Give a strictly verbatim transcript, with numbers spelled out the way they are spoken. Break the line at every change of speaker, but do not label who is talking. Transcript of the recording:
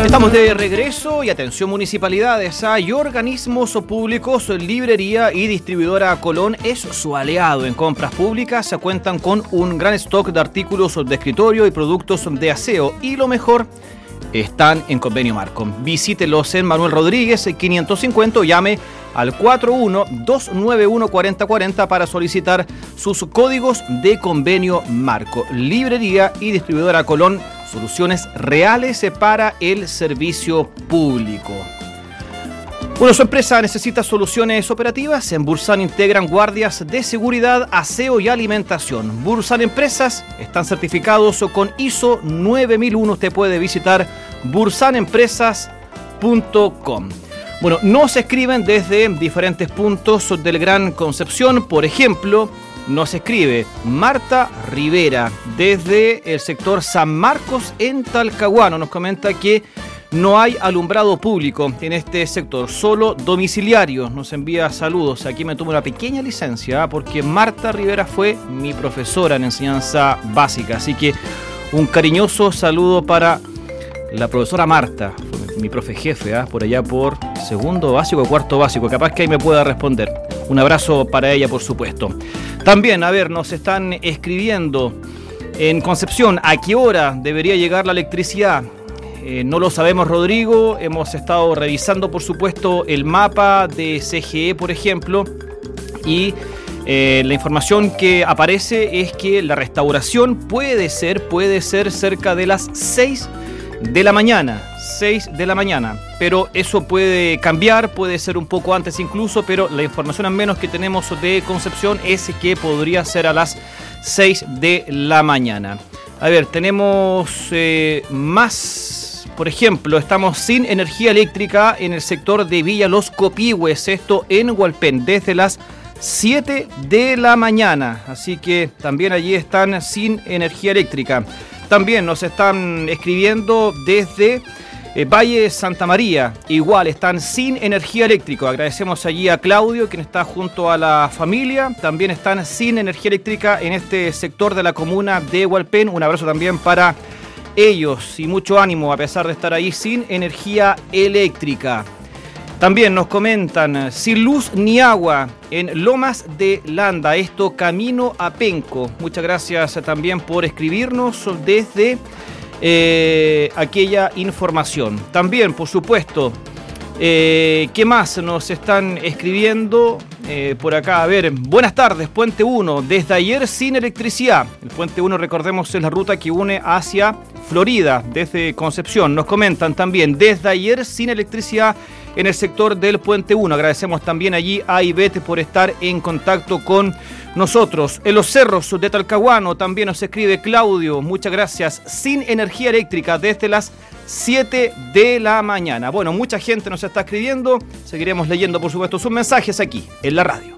Estamos de regreso y atención municipalidades, hay organismos públicos, librería y distribuidora Colón es su aliado en compras públicas, se cuentan con un gran stock de artículos de escritorio y productos de aseo y lo mejor, están en convenio marco. Visítelos en Manuel Rodríguez quinientos cincuenta o llame al cuatro uno dos nueve uno cuatro cero cuatro cero para solicitar sus códigos de convenio marco. Librería y distribuidora Colón, soluciones reales para el servicio público. Bueno, su empresa necesita soluciones operativas. En Bursan integran guardias de seguridad, aseo y alimentación. Bursan Empresas están certificados con I S O nueve mil uno. Usted puede visitar bursan empresas punto com. Bueno, nos escriben desde diferentes puntos del Gran Concepción. Por ejemplo, nos escribe Marta Rivera desde el sector San Marcos en Talcahuano. Nos comenta que no hay alumbrado público en este sector, solo domiciliario. Nos envía saludos. Aquí me tomo una pequeña licencia ¿eh? porque Marta Rivera fue mi profesora en enseñanza básica. Así que un cariñoso saludo para la profesora Marta, mi profe jefe, ¿eh? por allá por segundo básico o cuarto básico. Capaz que ahí me pueda responder. Un abrazo para ella, por supuesto. También, a ver, nos están escribiendo en Concepción, ¿a qué hora debería llegar la electricidad? Eh, no lo sabemos, Rodrigo. Hemos estado revisando, por supuesto, el mapa de C G E, por ejemplo, y eh, la información que aparece es que la restauración puede ser, puede ser cerca de las seis de la mañana. seis de la mañana, pero eso puede cambiar, puede ser un poco antes incluso, pero la información al menos que tenemos de Concepción es que podría ser a las seis de la mañana. A ver, tenemos eh, más, por ejemplo, estamos sin energía eléctrica en el sector de Villa Los Copihue, esto en Hualpén, desde las siete de la mañana, así que también allí están sin energía eléctrica. También nos están escribiendo desde Eh, Valle Santa María, igual están sin energía eléctrica. Agradecemos allí a Claudio, quien está junto a la familia. También están sin energía eléctrica en este sector de la comuna de Hualpén. Un abrazo también para ellos y mucho ánimo a pesar de estar ahí sin energía eléctrica. También nos comentan, sin luz ni agua en Lomas de Landa, esto camino a Penco. Muchas gracias también por escribirnos desde Eh, aquella información. También, por supuesto, eh, ¿qué más nos están escribiendo eh, por acá? A ver, buenas tardes, Puente uno, desde ayer sin electricidad. El Puente uno, recordemos, es la ruta que une hacia Florida, desde Concepción. Nos comentan también, desde ayer sin electricidad en el sector del Puente uno. Agradecemos también allí a Ivette por estar en contacto con nosotros. En los cerros de Talcahuano también nos escribe Claudio, muchas gracias, sin energía eléctrica desde las siete de la mañana. Bueno, mucha gente nos está escribiendo, seguiremos leyendo por supuesto sus mensajes aquí en la radio.